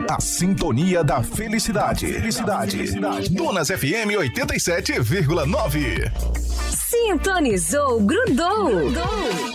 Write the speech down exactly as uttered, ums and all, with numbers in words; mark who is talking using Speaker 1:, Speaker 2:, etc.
Speaker 1: A sintonia da felicidade. Felicidade. Donas F M oitenta e sete vírgula nove.
Speaker 2: Sintonizou, grudou. grudou.